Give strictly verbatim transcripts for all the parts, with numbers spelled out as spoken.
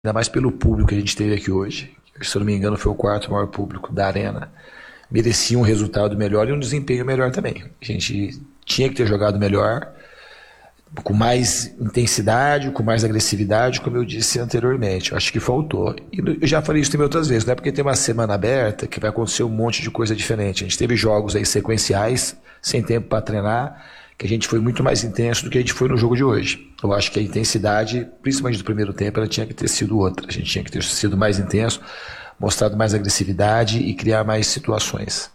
ainda mais pelo público que a gente teve aqui hoje, se eu não me engano foi o quarto maior público da Arena, merecia um resultado melhor e um desempenho melhor também. A gente tinha que ter jogado melhor, com mais intensidade, com mais agressividade, como eu disse anteriormente. Eu acho que faltou. E eu já falei isso também outras vezes, não é porque tem uma semana aberta que vai acontecer um monte de coisa diferente. A gente teve jogos aí sequenciais, sem tempo para treinar, que a gente foi muito mais intenso do que a gente foi no jogo de hoje. Eu acho que a intensidade, principalmente do primeiro tempo, ela tinha que ter sido outra. A gente tinha que ter sido mais intenso, mostrado mais agressividade e criar mais situações.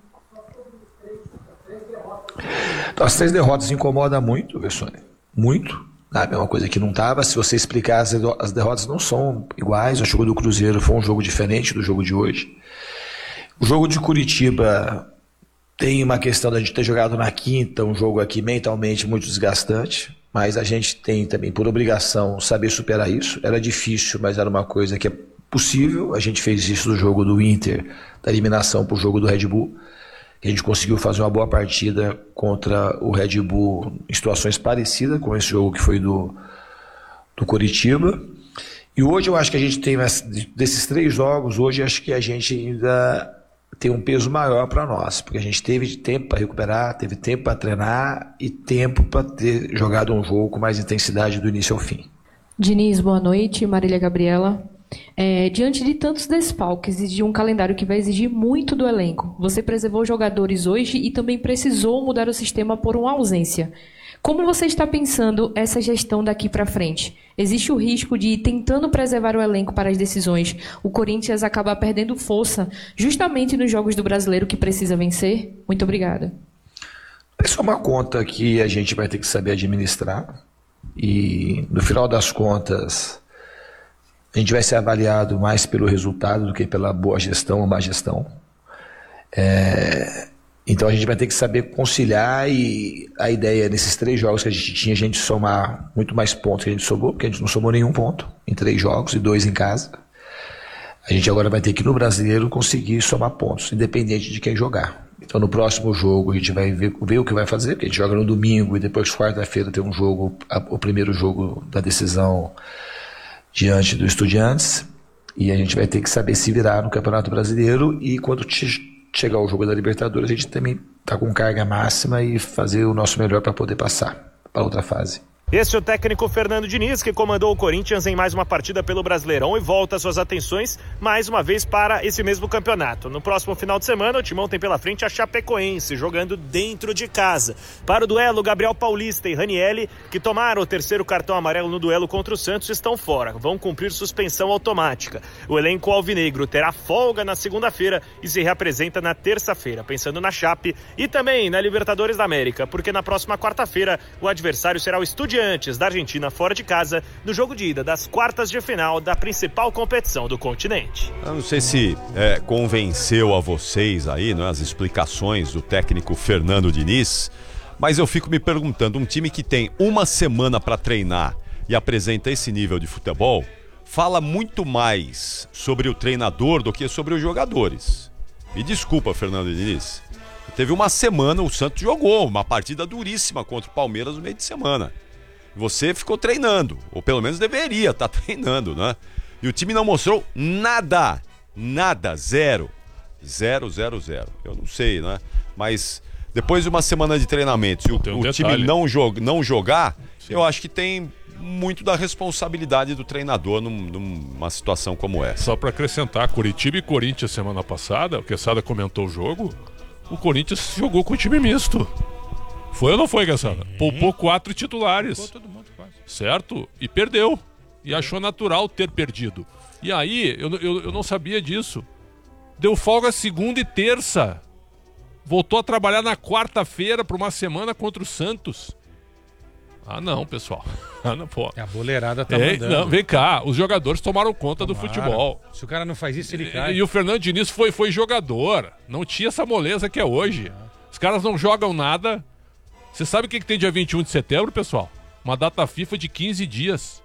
Então, as três derrotas incomodam muito, Bessone. Muito. É a mesma coisa que não estava. Se você explicar, as derrotas não são iguais. O jogo do Cruzeiro foi um jogo diferente do jogo de hoje. O jogo de Curitiba tem uma questão da gente ter jogado na quinta, um jogo aqui mentalmente muito desgastante, mas a gente tem também, por obrigação, saber superar isso. Era difícil, mas era uma coisa que é possível. A gente fez isso no jogo do Inter, da eliminação para o jogo do Red Bull. A gente conseguiu fazer uma boa partida contra o Red Bull em situações parecidas com esse jogo que foi do, do Coritiba. E hoje eu acho que a gente tem, desses três jogos, hoje acho que a gente ainda tem um peso maior para nós, porque a gente teve tempo para recuperar, teve tempo para treinar e tempo para ter jogado um jogo com mais intensidade do início ao fim. Diniz, boa noite. Marília Gabriela. É, diante de tantos desfalques e de um calendário que vai exigir muito do elenco, você preservou jogadores hoje e também precisou mudar o sistema por uma ausência. Como você está pensando essa gestão daqui para frente? Existe o risco de, tentando preservar o elenco para as decisões, o Corinthians acabar perdendo força justamente nos jogos do Brasileiro que precisa vencer? Muito obrigada. Essa é uma conta que a gente vai ter que saber administrar e, no final das contas, a gente vai ser avaliado mais pelo resultado do que pela boa gestão ou má gestão. É, então a gente vai ter que saber conciliar, e a ideia nesses três jogos que a gente tinha, a gente somar muito mais pontos que a gente somou, porque a gente não somou nenhum ponto em três jogos e dois em casa. A gente agora vai ter que, no Brasileiro, conseguir somar pontos, independente de quem jogar. Então no próximo jogo a gente vai ver, ver o que vai fazer, porque a gente joga no domingo e depois quarta-feira tem um jogo, a, o primeiro jogo da decisão diante do Estudiantes, e a gente vai ter que saber se virar no Campeonato Brasileiro, e quando chegar o jogo da Libertadores a gente também está com carga máxima e fazer o nosso melhor para poder passar para outra fase. Este é o técnico Fernando Diniz, que comandou o Corinthians em mais uma partida pelo Brasileirão e volta suas atenções mais uma vez para esse mesmo campeonato. No próximo final de semana, o Timão tem pela frente a Chapecoense, jogando dentro de casa. Para o duelo, Gabriel Paulista e Ranielli, que tomaram o terceiro cartão amarelo no duelo contra o Santos, estão fora. Vão cumprir suspensão automática. O elenco alvinegro terá folga na segunda-feira e se reapresenta na terça-feira, pensando na Chape e também na Libertadores da América, porque na próxima quarta-feira o adversário será o Estudiantes da Argentina fora de casa, no jogo de ida das quartas de final da principal competição do continente. Eu não sei se é, convenceu a vocês aí, não é, as explicações do técnico Fernando Diniz, mas eu fico me perguntando, um time que tem uma semana para treinar e apresenta esse nível de futebol, fala muito mais sobre o treinador do que sobre os jogadores. Me desculpa, Fernando Diniz. Teve uma semana, o Santos jogou uma partida duríssima contra o Palmeiras no meio de semana. Você ficou treinando, ou pelo menos deveria estar treinando, né? E o time não mostrou nada, nada, zero, zero, zero, zero. Eu não sei, né? Mas depois de uma semana de treinamento, e o, um o time não, jog, não jogar, sim, eu acho que tem muito da responsabilidade do treinador num, numa situação como essa. Só para acrescentar, Curitiba e Corinthians semana passada, o Quesada comentou o jogo, o Corinthians jogou com o time misto. Foi ou não foi, Quesada? Poupou quatro titulares. Poupou todo mundo, quase. Certo? E perdeu. E achou natural ter perdido. E aí, eu, eu, eu não sabia disso. Deu folga segunda e terça. Voltou a trabalhar na quarta-feira para uma semana contra o Santos. Ah, não, pessoal. Ah, não, pô. A boleirada tá é, mandando. Não, vem cá, os jogadores tomaram conta Tomaram. do futebol. Se o cara não faz isso, ele cai. E, e o Fernando Diniz foi, foi jogador. Não tinha essa moleza que é hoje. Ah. Os caras não jogam nada. Você sabe o que, que tem dia vinte e um de setembro, pessoal? Uma data FIFA de quinze dias.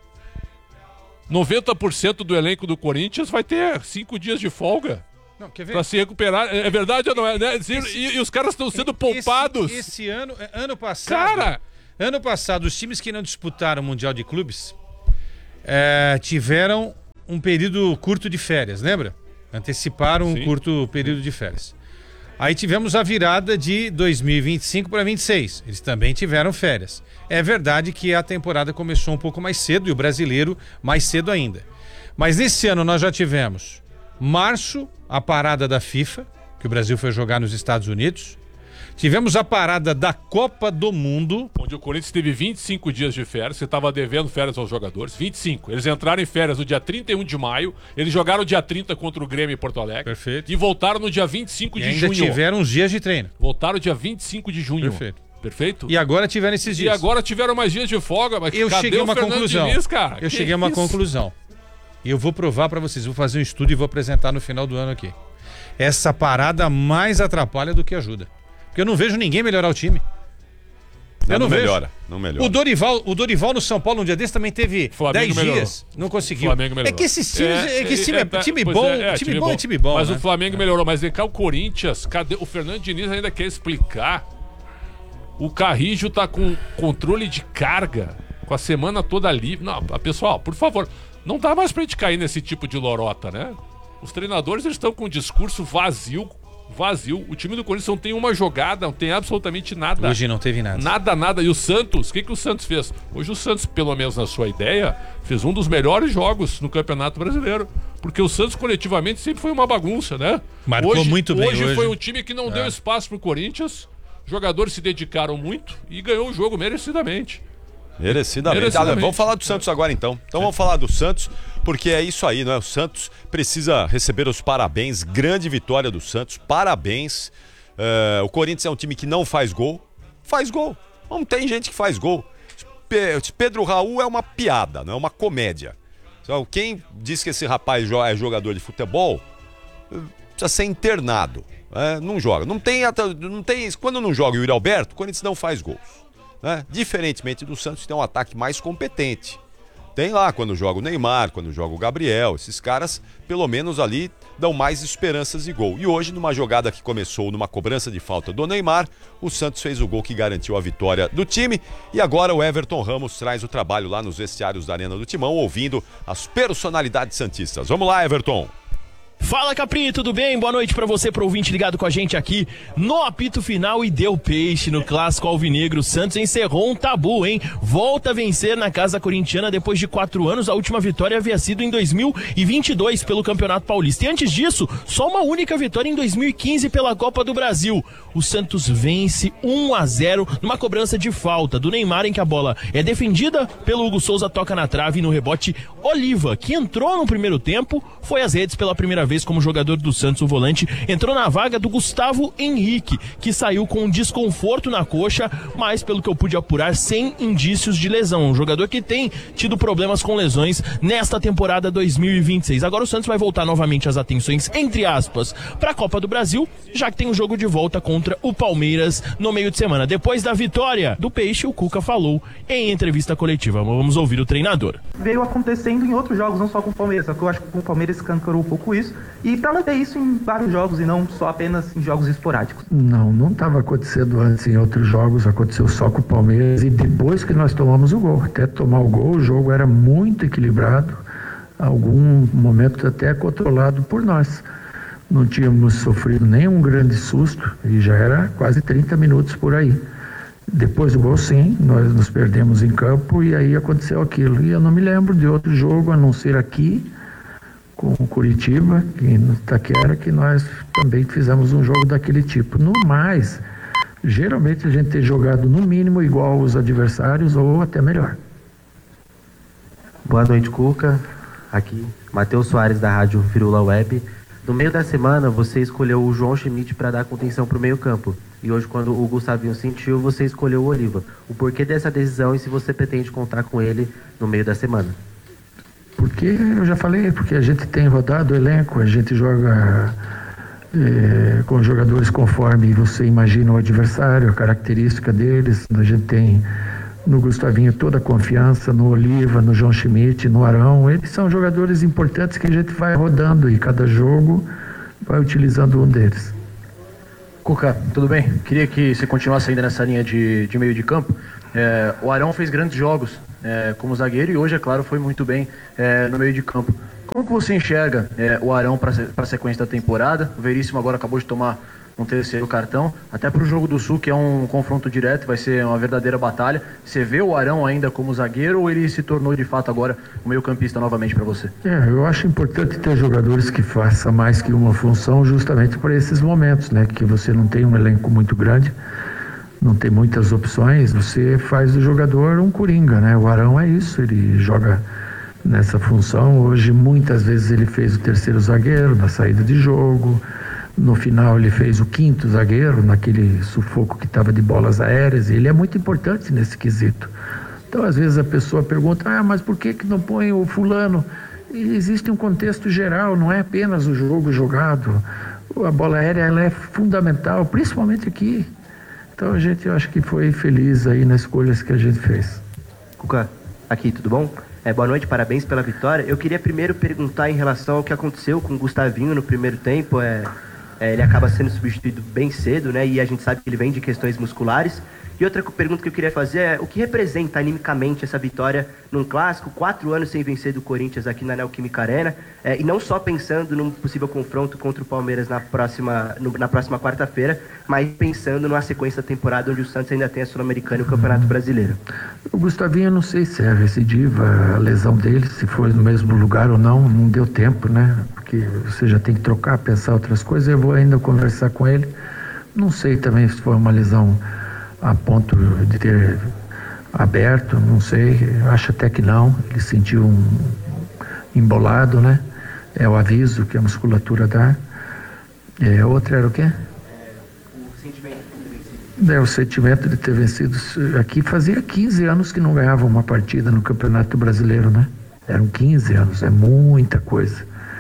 noventa por cento do elenco do Corinthians vai ter cinco dias de folga. Não, quer ver? Pra se recuperar. É verdade ou não é? Né? Esse, e, e os caras estão sendo poupados. Esse, esse ano, ano passado... Cara... Ano passado, os times que não disputaram o Mundial de Clubes é, tiveram um período curto de férias, lembra? Anteciparam um Sim. curto período de férias. Aí tivemos a virada de dois mil e vinte e cinco para vinte e seis. Eles também tiveram férias. É verdade que a temporada começou um pouco mais cedo e o brasileiro mais cedo ainda. Mas nesse ano nós já tivemos março, a parada da FIFA, que o Brasil foi jogar nos Estados Unidos. Tivemos a parada da Copa do Mundo. Onde o Corinthians teve vinte e cinco dias de férias, você estava devendo férias aos jogadores, vinte e cinco. Eles entraram em férias no dia trinta e um de maio, eles jogaram dia trinta contra o Grêmio em Porto Alegre. Perfeito. E voltaram no dia vinte e cinco E de ainda junho. tiveram uns dias de treino. Voltaram dia vinte e cinco de junho. Perfeito. Perfeito? E agora tiveram esses E dias. agora tiveram mais dias de folga, mas Eu cadê cheguei a o uma Fernando conclusão. Diniz, cara? Eu Que cheguei a uma isso? conclusão. E eu vou provar pra vocês. Vou fazer um estudo e vou apresentar no final do ano aqui. Essa parada mais atrapalha do que ajuda. Porque eu não vejo ninguém melhorar o time. Não, Eu não, não vejo. melhora, não melhora. O Dorival, o Dorival no São Paulo um dia desse também teve Flamengo dez melhorou. dias. Não conseguiu. Flamengo melhorou. É que esses times, é, que esse time é, tá, time pois bom, é, é, time bom é time bom. Mas né? o Flamengo melhorou. Mas vem cá, o Corinthians, cadê? O Fernando Diniz ainda quer explicar. O Carrijo tá com controle de carga, com a semana toda livre. Não, pessoal, por favor, não dá mais pra gente cair nesse tipo de lorota, né? Os treinadores eles estão com um discurso vazio, vazio. O time do Corinthians não tem uma jogada, não tem absolutamente nada. Hoje não teve nada. Nada, nada. E o Santos, o que, que o Santos fez? Hoje o Santos, pelo menos na sua ideia, fez um dos melhores jogos no Campeonato Brasileiro. Porque o Santos coletivamente sempre foi uma bagunça, né? Marcou hoje, muito bem hoje. hoje. Foi um time que não É. deu espaço pro Corinthians. Os jogadores se dedicaram muito e ganhou o jogo merecidamente. Merecidamente. Merecidamente. Ah, vamos falar do Santos agora então. Então vamos falar do Santos, porque é isso aí, não é? O Santos precisa receber os parabéns. Grande vitória do Santos, parabéns. É, o Corinthians é um time que não faz gol. Faz gol. Não tem gente que faz gol. Pe- Pedro Raul é uma piada, não é uma comédia. Então, quem diz que esse rapaz jo- é jogador de futebol precisa ser internado. É, não joga. Não tem, ata- não tem. Quando não joga o Yuri Alberto, o Corinthians não faz gols. Né? Diferentemente do Santos, tem um ataque mais competente. Tem lá quando joga o Neymar, quando joga o Gabriel, esses caras pelo menos ali dão mais esperanças de gol. E hoje, numa jogada que começou numa cobrança de falta do Neymar, o Santos fez o gol que garantiu a vitória do time. E agora o Everton Ramos traz o trabalho lá nos vestiários da Arena do Timão, ouvindo as personalidades santistas. Vamos lá, Everton. Fala, Capri, tudo bem? Boa noite pra você, pro ouvinte ligado com a gente aqui no apito final e deu peixe no clássico alvinegro. O Santos encerrou um tabu, hein? Volta a vencer na casa corintiana depois de quatro anos. A última vitória havia sido em dois mil e vinte e dois pelo Campeonato Paulista. E antes disso, só uma única vitória em dois mil e quinze pela Copa do Brasil. O Santos vence um a zero numa cobrança de falta do Neymar, em que a bola é defendida pelo Hugo Souza, toca na trave e no rebote Oliva, que entrou no primeiro tempo, foi às redes pela primeira vez como jogador do Santos. O volante entrou na vaga do Gustavo Henrique, que saiu com um desconforto na coxa, mas pelo que eu pude apurar, sem indícios de lesão. Um jogador que tem tido problemas com lesões nesta temporada dois mil e vinte e seis. Agora o Santos vai voltar novamente as atenções, entre aspas, para a Copa do Brasil, já que tem um jogo de volta contra o Palmeiras no meio de semana. Depois da vitória do Peixe, o Cuca falou em entrevista coletiva. Vamos ouvir o treinador. Veio acontecendo em outros jogos, não só com o Palmeiras, só que eu acho que com o Palmeiras escancarou um pouco isso, e para manter isso em vários jogos e não só apenas em jogos esporádicos. Não, não estava acontecendo antes em outros jogos, aconteceu só com o Palmeiras e depois que nós tomamos o gol. Até tomar o gol, o jogo era muito equilibrado, algum momento até controlado por nós. Não tínhamos sofrido nenhum grande susto e já era quase trinta minutos por aí. Depois do gol, sim, nós nos perdemos em campo e aí aconteceu aquilo. E eu não me lembro de outro jogo, a não ser aqui, com o Curitiba, em Itaquera, que nós também fizemos um jogo daquele tipo. No mais, geralmente a gente tem jogado no mínimo igual aos adversários ou até melhor. Boa noite, Cuca. Aqui, Matheus Soares, da Rádio Firula Web. No meio da semana, você escolheu o João Schmidt para dar contenção para o meio campo. E hoje, quando o Gustavinho sentiu, você escolheu o Oliva. O porquê dessa decisão e se você pretende contar com ele no meio da semana? Porque, eu já falei, porque a gente tem rodado o elenco, a gente joga é, com jogadores conforme você imagina o adversário, a característica deles. A gente tem no Gustavinho toda a confiança, no Oliva, no João Schmidt, no Arão. Eles são jogadores importantes que a gente vai rodando e cada jogo vai utilizando um deles. Cuca, tudo bem? Queria que você continuasse ainda nessa linha de, de meio de campo. É, o Arão fez grandes jogos é, como zagueiro e hoje, é claro, foi muito bem é, no meio de campo. Como que você enxerga é, o Arão para a sequência da temporada? O Veríssimo agora acabou de tomar um terceiro cartão, até para o jogo do Sul, que é um confronto direto, vai ser uma verdadeira batalha. Você vê o Arão ainda como zagueiro ou ele se tornou de fato agora um meio-campista novamente para você? É, eu acho importante ter jogadores que façam mais que uma função justamente para esses momentos, né? Que você não tem um elenco muito grande, não tem muitas opções, você faz do jogador um coringa, né? O Arão é isso, ele joga nessa função. Hoje muitas vezes ele fez o terceiro zagueiro na saída de jogo. No final ele fez o quinto zagueiro, naquele sufoco que estava de bolas aéreas, e ele é muito importante nesse quesito. Então às vezes a pessoa pergunta, ah, mas por que que não põe o fulano? E existe um contexto geral, não é apenas o jogo jogado. A bola aérea ela é fundamental, principalmente aqui. Então a gente, eu acho que foi feliz aí nas escolhas que a gente fez. Cuca, aqui, tudo bom? É, boa noite, parabéns pela vitória. Eu queria primeiro perguntar em relação ao que aconteceu com o Gustavinho no primeiro tempo. É... É, ele acaba sendo substituído bem cedo, né? E a gente sabe que ele vem de questões musculares. E outra pergunta que eu queria fazer é o que representa animicamente essa vitória num clássico, quatro anos sem vencer do Corinthians aqui na Neoquímica Arena, é, e não só pensando num possível confronto contra o Palmeiras na próxima, no, na próxima quarta-feira, mas pensando numa sequência da temporada onde o Santos ainda tem a Sul-Americana e o Campeonato Brasileiro. O Gustavinho, eu não sei se é recidiva a lesão dele, se foi no mesmo lugar ou não, não deu tempo, né? Porque você já tem que trocar, pensar outras coisas. Eu vou ainda conversar com ele. Não sei também se foi uma lesão a ponto de ter aberto, não sei, acho até que não. Ele sentiu um embolado, né? É o aviso que a musculatura dá. É, outra era o quê? É, o sentimento de ter vencido. É, o sentimento de ter vencido. Aqui fazia quinze anos que não ganhava uma partida no Campeonato Brasileiro, né? Eram quinze anos, é muita coisa.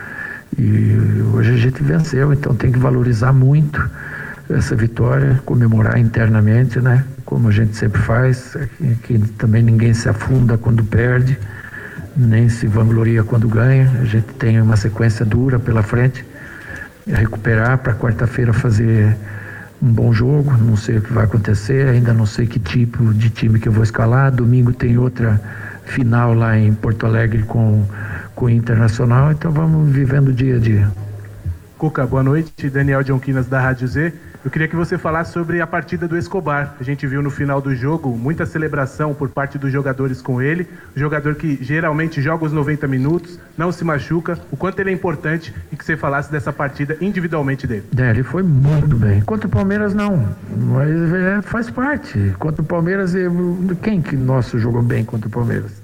E hoje a gente venceu, então tem que valorizar muito essa vitória, comemorar internamente, né? Como a gente sempre faz, que também ninguém se afunda quando perde, nem se vangloria quando ganha. A gente tem uma sequência dura pela frente, recuperar para quarta-feira fazer um bom jogo. Não sei o que vai acontecer, ainda não sei que tipo de time que eu vou escalar. Domingo tem outra final lá em Porto Alegre com, com o Internacional, então vamos vivendo dia a dia. Cuca, boa noite. Daniel Jonquinas da Rádio Z. Eu queria que você falasse sobre a partida do Escobar. A gente viu no final do jogo muita celebração por parte dos jogadores com ele. O jogador que geralmente joga os noventa minutos, não se machuca. O quanto ele é importante, e que você falasse dessa partida individualmente dele. É, ele foi muito bem. Contra o Palmeiras não, mas é, faz parte. Contra o Palmeiras, quem que nosso jogou bem contra o Palmeiras?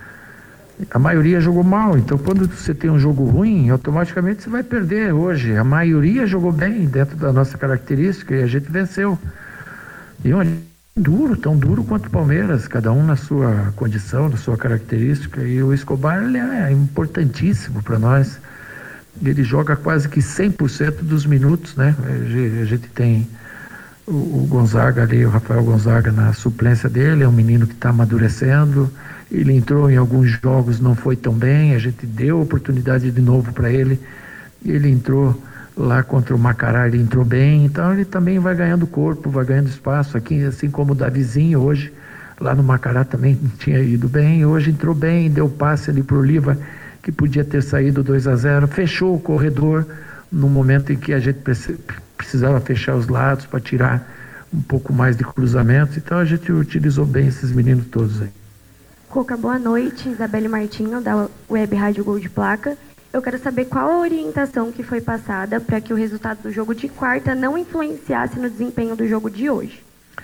A maioria jogou mal, então quando você tem um jogo ruim, automaticamente você vai perder hoje. A maioria jogou bem dentro da nossa característica e a gente venceu. E olha, duro, tão duro quanto o Palmeiras, cada um na sua condição, na sua característica. E o Escobar, ele é importantíssimo para nós. Ele joga quase que cem por cento dos minutos, né? A gente tem o, o Gonzaga ali, o Rafael Gonzaga na suplência dele, é um menino que está amadurecendo. Ele entrou em alguns jogos, não foi tão bem, a gente deu oportunidade de novo para ele. Ele entrou lá contra o Macará, ele entrou bem, então ele também vai ganhando corpo, vai ganhando espaço aqui, assim como o Davizinho hoje, lá no Macará também tinha ido bem, hoje entrou bem, deu passe ali pro Oliva, que podia ter saído dois a zero, fechou o corredor no momento em que a gente precisava fechar os lados para tirar um pouco mais de cruzamentos, então a gente utilizou bem esses meninos todos aí. Cuca, boa noite. Isabelle Martinho, da Web Rádio Gol de Placa. Eu quero saber qual a orientação que foi passada para que o resultado do jogo de quarta não influenciasse no desempenho do jogo de hoje.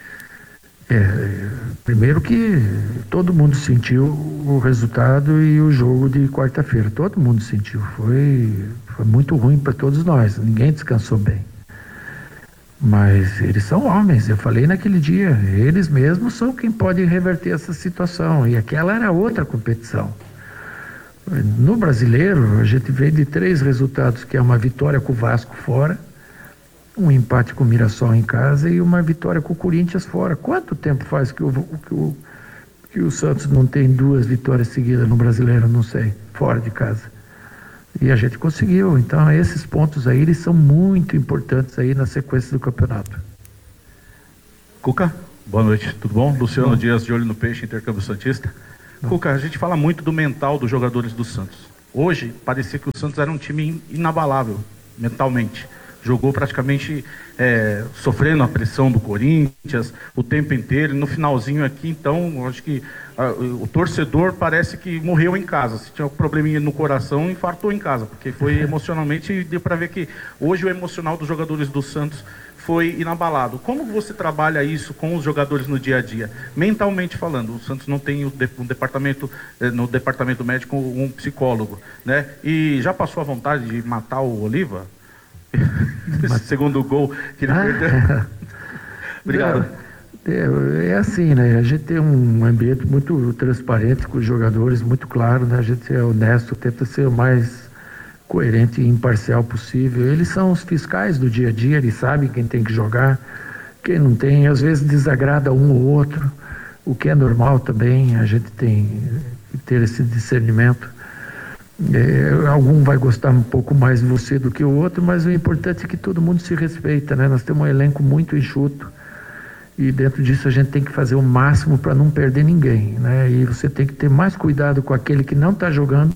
É, primeiro que todo mundo sentiu o resultado e o jogo de quarta-feira. Todo mundo sentiu. Foi, foi muito ruim para todos nós. Ninguém descansou bem. Mas eles são homens, eu falei naquele dia, eles mesmos são quem pode reverter essa situação, e aquela era outra competição. No Brasileiro, a gente veio de três resultados, que é uma vitória com o Vasco fora, um empate com o Mirassol em casa e uma vitória com o Corinthians fora. Quanto tempo faz que o, que o, que o Santos não tem duas vitórias seguidas no Brasileiro? Não sei, fora de casa. E a gente conseguiu, então esses pontos aí, eles são muito importantes aí na sequência do campeonato. Cuca, boa noite, tudo bom? Luciano bom. Dias, de Olho no Peixe, Intercâmbio Santista. Bom. Cuca, a gente fala muito do mental dos jogadores do Santos. Hoje, parecia que o Santos era um time inabalável, mentalmente. Jogou praticamente é, sofrendo a pressão do Corinthians o tempo inteiro. No finalzinho aqui, então, acho que a, o torcedor parece que morreu em casa. Se tinha um probleminha no coração, infartou em casa, porque foi emocionalmente, deu para ver que hoje o emocional dos jogadores do Santos foi inabalado. Como você trabalha isso com os jogadores no dia a dia? Mentalmente falando, o Santos não tem um departamento, no departamento médico um psicólogo, né? E já passou a vontade de matar o Oliva? Esse segundo gol que ele perdeu. Obrigado. É, é assim, né? A gente tem um ambiente muito transparente com os jogadores, muito claro, né? A gente é honesto, tenta ser o mais coerente e imparcial possível. Eles são os fiscais do dia a dia, eles sabem quem tem que jogar, quem não tem. Às vezes desagrada um ou outro, o que é normal também. A gente tem que ter esse discernimento. É, algum vai gostar um pouco mais de você do que o outro, mas o importante é que todo mundo se respeita, né? Nós temos um elenco muito enxuto e dentro disso a gente tem que fazer o máximo para não perder ninguém, né? E você tem que ter mais cuidado com aquele que não está jogando,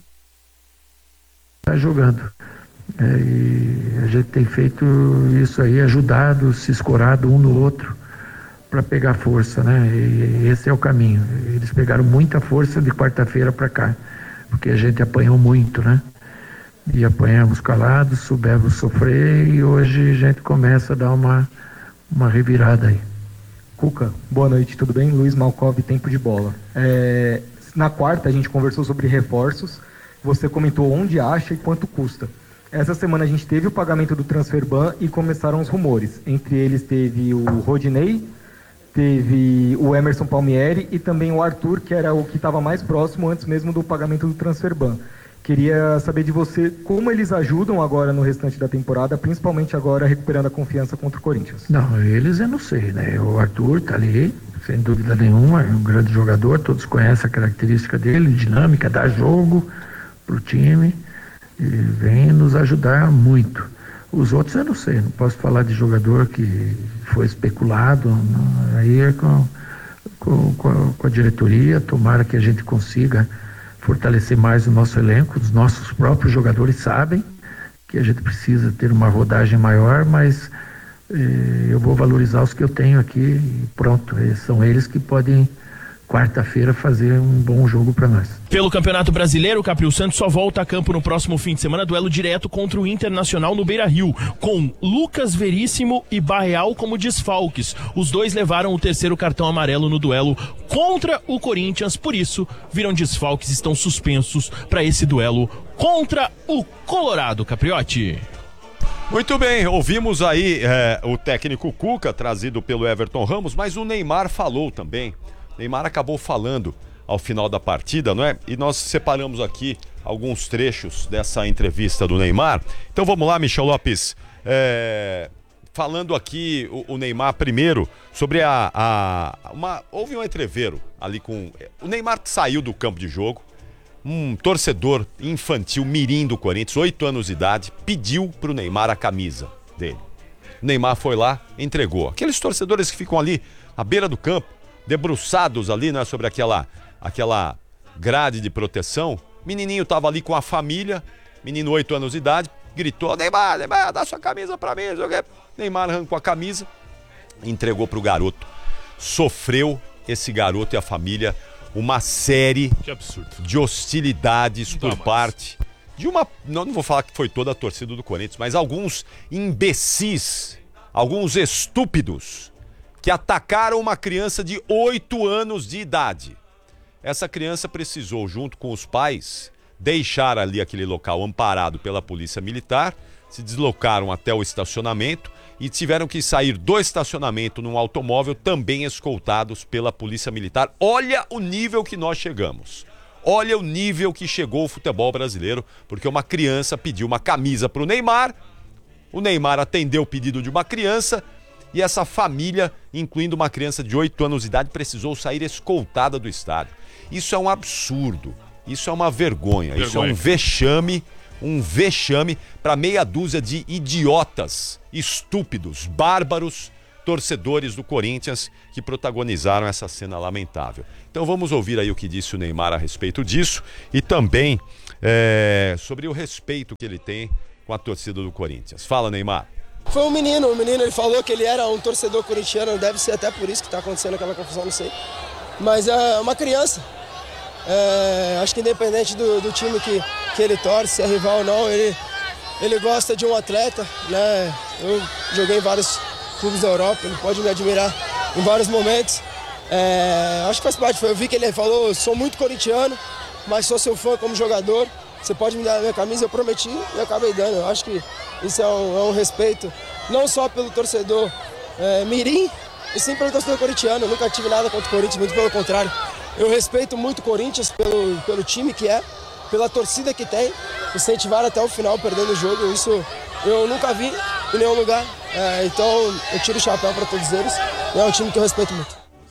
está jogando. É, e a gente tem feito isso aí, ajudado, se escorado um no outro para pegar força, né? E esse é o caminho. Eles pegaram muita força de quarta-feira para cá, porque a gente apanhou muito, né? E apanhamos calados, soubemos sofrer e hoje a gente começa a dar uma, uma revirada aí. Cuca, boa noite, tudo bem? Luiz Malcov, Tempo de Bola. É, na quarta a gente conversou sobre reforços, você comentou onde acha e quanto custa. Essa semana a gente teve o pagamento do Transferban e começaram os rumores. Entre eles teve o Rodinei, teve o Emerson Palmieri e também o Arthur, que era o que estava mais próximo antes mesmo do pagamento do Transferban. Queria saber de você como eles ajudam agora no restante da temporada, principalmente agora recuperando a confiança contra o Corinthians. Não, eles eu não sei, né? O Arthur tá ali, sem dúvida nenhuma, é um grande jogador, todos conhecem a característica dele, dinâmica, dá jogo pro time e vem nos ajudar muito. Os outros eu não sei, não posso falar de jogador que foi especulado, não, aí é com, com, com, a, com a diretoria, tomara que a gente consiga fortalecer mais o nosso elenco, os nossos próprios jogadores sabem que a gente precisa ter uma rodagem maior, mas eh, eu vou valorizar os que eu tenho aqui e pronto, eh, são eles que podem quarta-feira fazer um bom jogo para nós. Pelo Campeonato Brasileiro, o Capri Santos só volta a campo no próximo fim de semana, duelo direto contra o Internacional no Beira-Rio, com Lucas Veríssimo e Barreal como desfalques. Os dois levaram o terceiro cartão amarelo no duelo contra o Corinthians, por isso viram desfalques, estão suspensos para esse duelo contra o Colorado, Capriotti. Muito bem, ouvimos aí é, o técnico Cuca, trazido pelo Everton Ramos, mas o Neymar falou também. Neymar acabou falando ao final da partida, não é? E nós separamos aqui alguns trechos dessa entrevista do Neymar. Então vamos lá, Michel Lopes. É, falando aqui o, o Neymar primeiro sobre a, a uma, houve um entreveiro ali com o Neymar, que saiu do campo de jogo. Um torcedor infantil mirim do Corinthians, oito anos de idade, pediu pro Neymar a camisa dele. O Neymar foi lá, entregou. Aqueles torcedores que ficam ali à beira do campo, debruçados ali, né, sobre aquela, aquela grade de proteção. Menininho tava ali com a família, menino oito anos de idade, gritou: Neymar, Neymar, dá sua camisa pra mim. Neymar arrancou a camisa, entregou pro garoto. Sofreu esse garoto e a família uma série de hostilidades por parte de uma... Não, não vou falar que foi toda a torcida do Corinthians, mas alguns imbecis, alguns estúpidos que atacaram uma criança de oito anos de idade. Essa criança precisou, junto com os pais, deixar ali aquele local amparado pela polícia militar, se deslocaram até o estacionamento e tiveram que sair do estacionamento num automóvel, também escoltados pela polícia militar. Olha o nível que nós chegamos. Olha o nível que chegou o futebol brasileiro, porque uma criança pediu uma camisa para o Neymar, o Neymar atendeu o pedido de uma criança, e essa família, incluindo uma criança de oito anos de idade, precisou sair escoltada do estádio. Isso é um absurdo, isso é uma vergonha, vergonha. Isso é um vexame, um vexame para meia dúzia de idiotas, estúpidos, bárbaros, torcedores do Corinthians que protagonizaram essa cena lamentável. Então vamos ouvir aí o que disse o Neymar a respeito disso e também é, sobre o respeito que ele tem com a torcida do Corinthians. Fala, Neymar. Foi um menino, o menino ele falou que ele era um torcedor corintiano, deve ser até por isso que está acontecendo aquela confusão, não sei. Mas é uma criança. É, acho que independente do, do time que, que ele torce, se é rival ou não, ele, ele gosta de um atleta, né? Eu joguei em vários clubes da Europa, ele pode me admirar em vários momentos. É, acho que faz parte, eu vi que ele falou, sou muito corintiano, mas sou seu fã como jogador, você pode me dar a minha camisa, eu prometi e acabei dando. Eu acho que isso é um, é um respeito, não só pelo torcedor é, mirim, e sim pelo torcedor corintiano. Eu nunca tive nada contra o Corinthians, muito pelo contrário. Eu respeito muito o Corinthians pelo, pelo time que é, pela torcida que tem, incentivaram até o final perdendo o jogo, isso eu nunca vi em nenhum lugar, é, então eu tiro o chapéu para todos eles, é um time que eu respeito muito.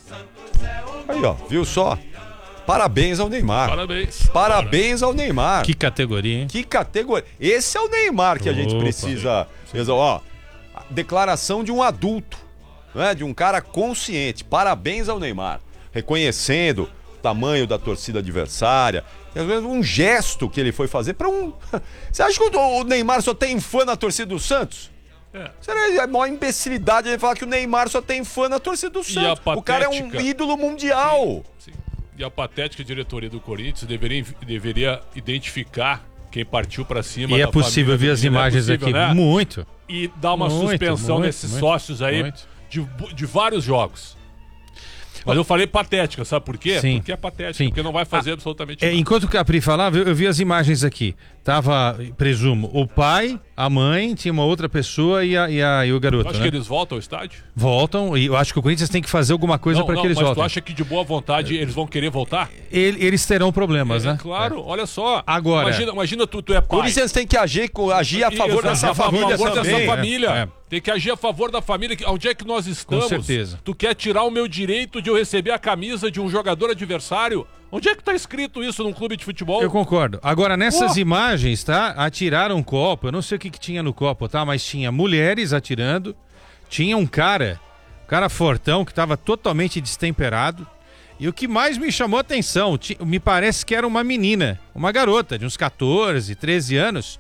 Aí, ó, viu só? Parabéns ao Neymar. Parabéns. Parabéns ao Neymar. Que categoria, hein? Que categoria. Esse é o Neymar que a gente Opa. precisa. Ó, declaração de um adulto, né? De um cara consciente. Parabéns ao Neymar. Reconhecendo o tamanho da torcida adversária. Às vezes um gesto que ele foi fazer para um. Você acha que o Neymar só tem fã na torcida do Santos? É. Será a maior imbecilidade ele falar que o Neymar só tem fã na torcida do Santos? O cara é um ídolo mundial. Sim, sim. E a patética diretoria do Corinthians deveria, deveria identificar quem partiu para cima. E é possível ver as imagens é possível, aqui. Né? Muito. E dar uma muito, suspensão muito, nesses muito, sócios aí muito. De, de vários jogos. Mas eu falei patética, sabe por quê? Sim. Porque é patética, Sim. porque não vai fazer Ah, absolutamente é, nada. enquanto o Capri falava, eu, eu vi as imagens aqui. Tava, presumo, o pai, a mãe, tinha uma outra pessoa e, a, e, a, e o garoto. Tu acha né? que eles voltam ao estádio? Voltam, e eu acho que o Corinthians tem que fazer alguma coisa para que eles mas voltem. tu acha que de boa vontade eles vão querer voltar? Ele- eles terão problemas, É, né? claro, olha só. Agora- Imagina, imagina tu, tu é pai. O Corinthians tem que agir, agir a favor Exato, dessa a favor família dessa também. família. É, é. Tem que agir a favor da família. Onde é que nós estamos? certeza. Tu quer tirar o meu direito de eu receber a camisa de um jogador adversário? Onde é que tá escrito isso num clube de futebol? Eu concordo. Agora, nessas Pô. imagens, tá? Atiraram um copo. Eu não sei o que, que tinha no copo, tá? Mas tinha mulheres atirando. Tinha um cara, um cara fortão, que estava totalmente destemperado. E o que mais me chamou a atenção, ti- me parece que era uma menina, uma garota de uns catorze, treze anos,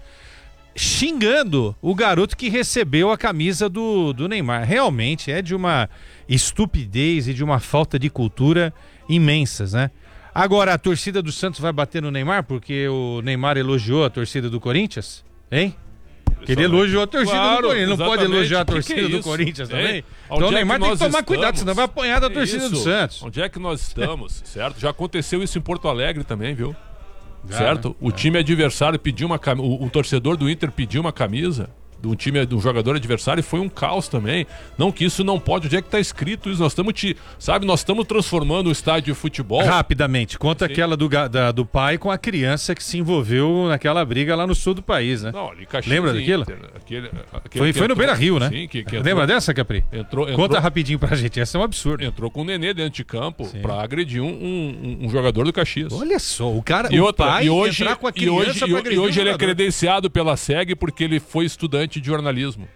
xingando o garoto que recebeu a camisa do, do Neymar. Realmente é de uma estupidez e de uma falta de cultura imensas, né? Agora, a torcida do Santos vai bater no Neymar porque o Neymar elogiou a torcida do Corinthians? Hein? Que ele elogiou a torcida Claro, do Corinthians. Não pode exatamente. elogiar a Que que torcida é do isso? Corinthians Hein? também? Onde Então o é Neymar tem que nós tomar cuidado, estamos? senão vai apanhar da É torcida do isso. Santos. Onde é que nós estamos, certo? Já aconteceu isso em Porto Alegre também, viu? Já, certo? né? O time adversário pediu uma camisa, o, o torcedor do Inter pediu uma camisa de um time, de um jogador adversário, e foi um caos também. Não que isso não pode, onde é que tá escrito isso? Nós estamos, te, sabe, nós estamos transformando o estádio de futebol. Rapidamente, conta Sim. aquela do, ga- da- do pai com a criança que se envolveu naquela briga lá no sul do país, né? Não, ali Caxias Lembra e daquilo? Inter, aquele, aquele Foi, que foi no entrou- Beira Rio, né? Sim, que, que entrou- Lembra dessa, Capri? Entrou, entrou, Conta rapidinho pra gente, essa é um absurdo. entrou com o Nenê dentro de campo pra agredir um, um, um jogador do Caxias. Olha só, o cara, E o outra, pai e hoje, entrar com a e criança hoje, pra e, agredir e hoje um ele é jogador. credenciado pela S E G porque ele foi estudante de jornalismo.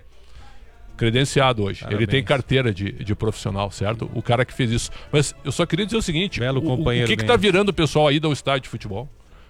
Credenciado hoje. Parabéns. Ele tem carteira de, de profissional, certo? O cara que fez isso. Mas eu só queria dizer o seguinte: Belo o, o, o companheiro que, que mesmo. tá virando o pessoal aí do estádio de futebol?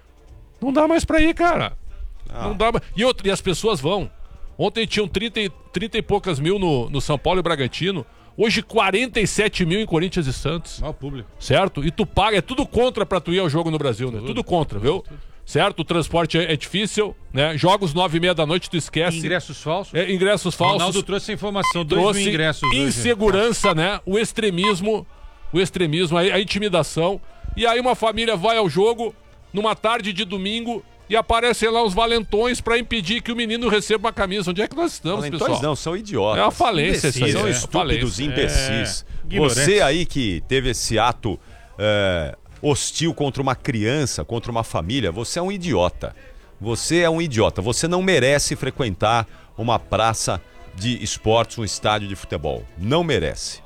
Não dá mais pra ir, cara. Ah. Não dá mais. E, outra, e as pessoas vão. Ontem tinham trinta, e- trinta e poucas mil no, no São Paulo e Bragantino. Hoje quarenta e sete mil em Corinthians e Santos. Mal público. Certo? E tu paga, é tudo contra pra tu ir ao jogo no Brasil, né? Tudo, contra, viu? Certo? O transporte é, é difícil, né? Jogos nove e meia da noite, tu esquece. Ingressos falsos? É, ingressos falsos. Ronaldo trouxe a informação, dois trouxe mil ingressos hoje. insegurança, né? O extremismo, o extremismo, a, a intimidação. E aí uma família vai ao jogo numa tarde de domingo e aparecem lá os valentões pra impedir que o menino receba uma camisa. Onde é que nós estamos, Valentões pessoal? não, são idiotas. É uma falência Imbecis, isso aí. São É, estúpidos, falência. imbecis. É, Você ignorantes. aí que teve esse ato é, hostil contra uma criança, contra uma família, você é um idiota. Você é um idiota. Você não merece frequentar uma praça de esportes, um estádio de futebol. Não merece.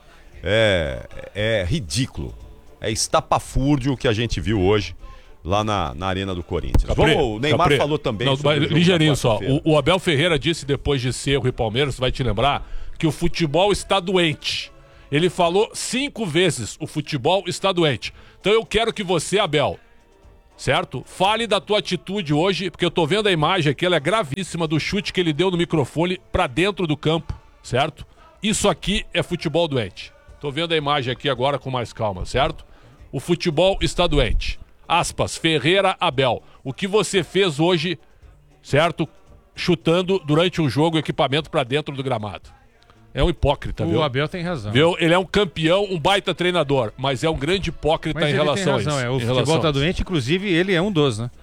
É, é ridículo. É estapafúrdio que a gente viu hoje lá na, na Arena do Corinthians. Capri, Vamos, o Neymar Capri. falou também Não, sobre mas o jogo ligeirinho da só. quarta-feira. O, o Abel Ferreira disse depois de Cerro e Palmeiras, vai te lembrar, que o futebol está doente. Ele falou cinco vezes, o futebol está doente. Então eu quero que você, Abel, certo? Fale da tua atitude hoje, porque eu tô vendo a imagem aqui, ela é gravíssima do chute que ele deu no microfone pra dentro do campo, certo? Isso aqui é futebol doente. Tô vendo a imagem aqui agora com mais calma, certo? O futebol está doente. Aspas, Ferreira Abel. O que você fez hoje, certo? Chutando durante um jogo o equipamento pra dentro do gramado. É um hipócrita, o viu? O Abel tem razão. Viu? Ele é um campeão, um baita treinador, mas é um grande hipócrita mas em ele relação tem razão, a isso. É. O em futebol tá a doente, inclusive ele é um dos, né?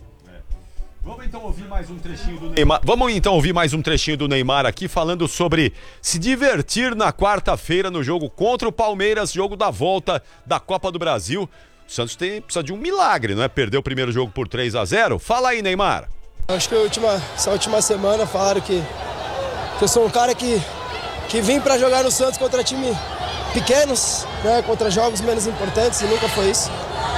Vamos então ouvir mais um trechinho do Neymar. Vamos então ouvir mais um trechinho do Neymar aqui falando sobre se divertir na quarta-feira no jogo contra o Palmeiras, jogo da volta da Copa do Brasil. O Santos tem, precisa de um milagre, não é? Perdeu o primeiro jogo por três a zero. Fala aí, Neymar. Acho que a última, essa última semana falaram que, que eu sou um cara que, que vim para jogar no Santos contra times pequenos, né? Contra jogos menos importantes, e nunca foi isso.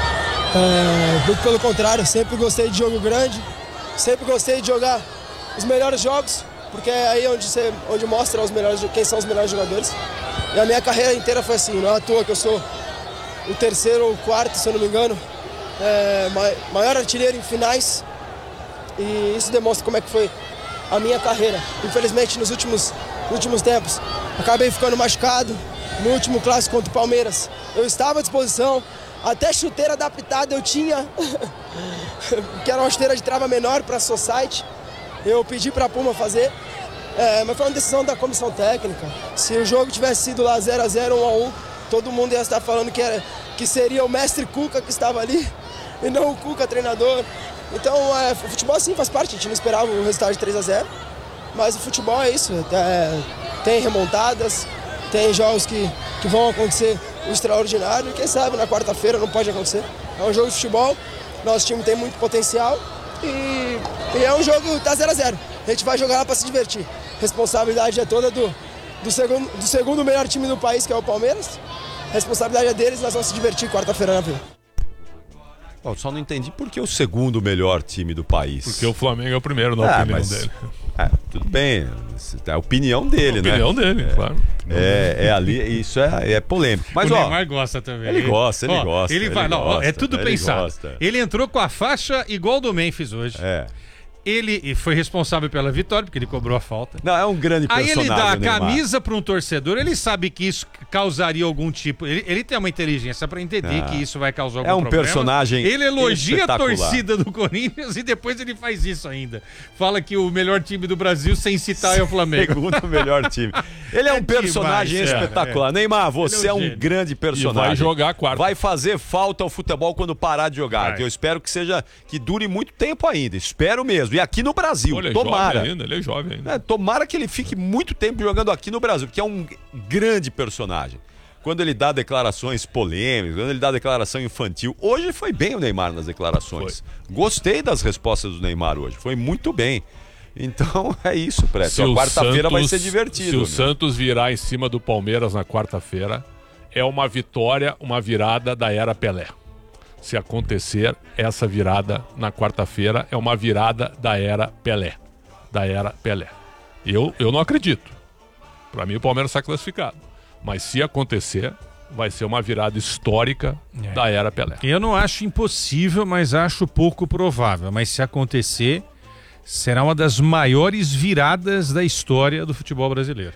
É, muito pelo contrário, sempre gostei de jogo grande. Sempre gostei de jogar os melhores jogos, porque é aí onde, você, onde mostra os melhores, quem são os melhores jogadores. E a minha carreira inteira foi assim, não é à toa que eu sou o terceiro ou quarto, se eu não me engano, é, maior artilheiro em finais. E isso demonstra como é que foi a minha carreira. Infelizmente, nos últimos, nos últimos tempos, acabei ficando machucado. No último clássico contra o Palmeiras, eu estava à disposição. Até chuteira adaptada eu tinha, que era uma chuteira de trava menor para a Society. Eu pedi para a Puma fazer, é, mas foi uma decisão da comissão técnica. Se o jogo tivesse sido lá zero a zero, um a um, todo mundo ia estar falando que, era, que seria o mestre Cuca que estava ali, e não o Cuca treinador. Então, é, o futebol assim faz parte, a gente não esperava o resultado de três a zero, mas o futebol é isso, é, tem remontadas, tem jogos que, que vão acontecer o extraordinário, e quem sabe na quarta-feira não pode acontecer. É um jogo de futebol, nosso time tem muito potencial e, e é um jogo que tá zero a zero. A gente vai jogar lá para se divertir. A responsabilidade é toda do, do, segundo, do segundo melhor time do país, que é o Palmeiras. A responsabilidade é deles, nós vamos se divertir quarta-feira na Vila. Eu só não entendi por que o segundo melhor time do país. Porque o Flamengo é o primeiro, na ah, opinião mas, dele. É, tudo bem, é a opinião dele, a né? opinião dele, é, claro. É, é ali, isso é, é polêmico. Mas, o ó, Neymar gosta também. Ele gosta, ele ó, gosta. Ele vai, ele não, gosta, é tudo ele pensado. Gosta. Ele entrou com a faixa igual do Memphis hoje. É. Ele foi responsável pela vitória, porque ele cobrou a falta. Não, é um grande personagem. Aí ele dá a Neymar. camisa para um torcedor, ele sabe que isso causaria algum tipo... Ele, ele tem uma inteligência para entender ah, que isso vai causar algum problema. É um problema. personagem Ele elogia a torcida do Corinthians e depois ele faz isso ainda. Fala que o melhor time do Brasil, sem citar, é o Flamengo. Segundo melhor time. Ele é, é um personagem demais, espetacular. É, é. Neymar, você é, é um gênio. grande personagem. E vai jogar a quarta. Vai fazer falta ao futebol quando parar de jogar. Que eu espero que seja... Que dure muito tempo ainda. Espero mesmo. E aqui no Brasil. Ele é tomara. Jovem ainda, ele é jovem ainda. É, tomara que ele fique muito tempo jogando aqui no Brasil, que é um grande personagem. Quando ele dá declarações polêmicas, quando ele dá declaração infantil. Hoje foi bem o Neymar nas declarações. Foi. Gostei das respostas do Neymar hoje. Foi muito bem. Então é isso, Preto. A quarta-feira vai ser divertido. Se o meu. Santos virar em cima do Palmeiras na quarta-feira, é uma vitória, uma virada da era Pelé. Se acontecer essa virada na quarta-feira, é uma virada da era Pelé. Da era Pelé. Eu, eu não acredito. Para mim o Palmeiras está classificado. Mas se acontecer, vai ser uma virada histórica é. da era Pelé. Eu não acho impossível, mas acho pouco provável. Mas se acontecer, será uma das maiores viradas da história do futebol brasileiro.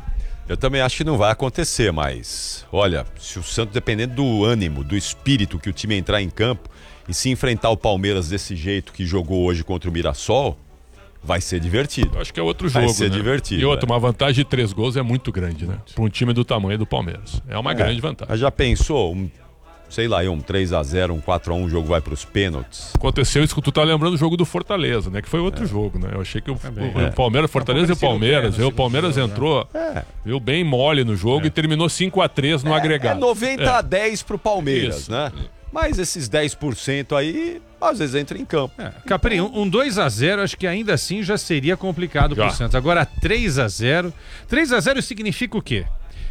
Eu também acho que não vai acontecer, mas olha, se o Santos, dependendo do ânimo, do espírito que o time entrar em campo e se enfrentar o Palmeiras desse jeito que jogou hoje contra o Mirassol, vai ser divertido. Eu acho que é outro jogo, vai ser né? divertido. E outra, é. uma vantagem de três gols é muito grande, né? Para um time do tamanho do Palmeiras. É uma é. grande vantagem. Mas já pensou, um, sei lá, um três a zero, um quatro a um, o jogo vai para os pênaltis? Aconteceu isso que tu tá lembrando do jogo do Fortaleza, né? Que foi outro é. jogo, né? Eu achei que o, o, é. o Palmeiras, Fortaleza e o Palmeiras, viu? O Palmeiras entrou, é. viu, bem mole no jogo é. e terminou cinco a três no é, agregado. É noventa a dez pro Palmeiras, isso. né? Mas esses dez por cento aí, às vezes entra em campo. É. Capri, um, um dois a zero, acho que ainda assim já seria complicado já. pro Santos. Agora três a zero. três a zero significa o quê?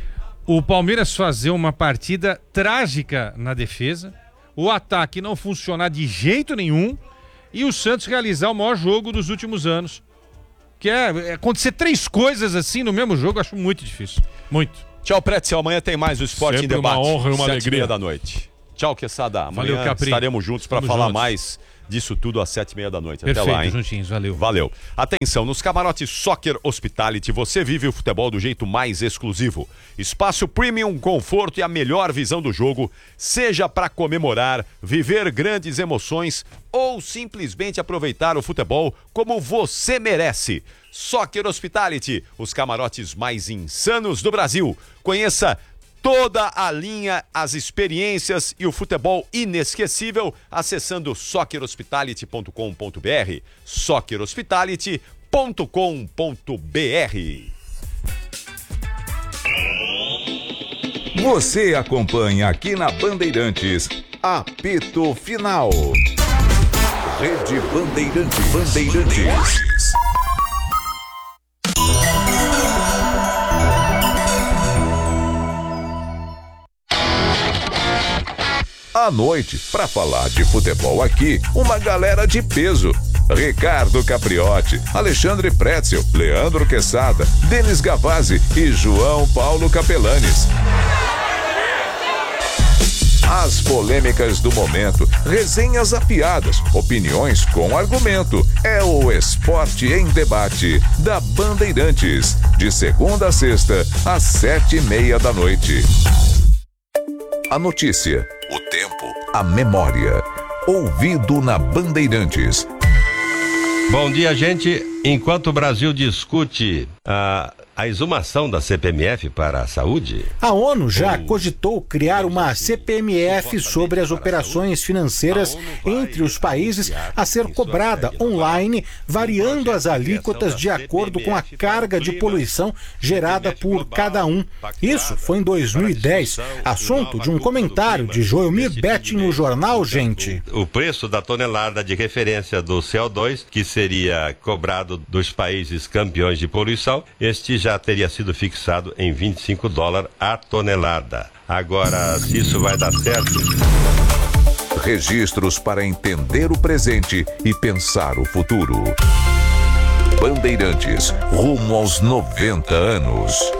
O Palmeiras fazer uma partida trágica na defesa, o ataque não funcionar de jeito nenhum e o Santos realizar o maior jogo dos últimos anos. Que é, é acontecer três coisas assim no mesmo jogo, acho muito difícil. Muito. Tchau, Pretzel. Amanhã tem mais o Esporte Sempre em Debate. Uma honra e uma sete alegria da noite. Tchau, Queçada. Amanhã Valeu, Capri. estaremos juntos para Tamo falar juntos. mais disso tudo às sete e meia da noite. Perfeito, Até lá, hein? juntinhos, valeu. Valeu. Atenção, nos camarotes Soccer Hospitality, você vive o futebol do jeito mais exclusivo. Espaço premium, conforto e a melhor visão do jogo, seja para comemorar, viver grandes emoções ou simplesmente aproveitar o futebol como você merece. Soccer Hospitality, os camarotes mais insanos do Brasil. Conheça toda a linha, as experiências e o futebol inesquecível acessando soccer hospitality ponto com ponto b r. soccer hospitality ponto com ponto b r. Você acompanha aqui na Bandeirantes, apito final. Rede Bandeirantes. Bandeirantes. À noite, para falar de futebol aqui, uma galera de peso. Ricardo Capriotti, Alexandre Pretzel, Leandro Queçada, Denis Gavazzi e João Paulo Capelanes. As polêmicas do momento, resenhas afiadas, opiniões com argumento. É o Esporte em Debate da Bandeirantes, de segunda a sexta, às sete e meia da noite. A notícia, o tempo, a memória. Ouvido na Bandeirantes. Bom dia, gente. Enquanto o Brasil discute a, a exumação da C P M F para a saúde... A ONU já cogitou criar uma C P M F sobre as operações financeiras entre os países a ser cobrada online, variando as alíquotas de acordo com a carga de poluição gerada por cada um. Isso foi em dois mil e dez, assunto de um comentário de Joelmir Betting no jornal Gente. O preço da tonelada de referência do C O dois, que seria cobrado dos países campeões de poluição, este já teria sido fixado em vinte e cinco dólares a tonelada. Agora, se isso vai dar certo... Registros para entender o presente e pensar o futuro. Bandeirantes, rumo aos noventa anos.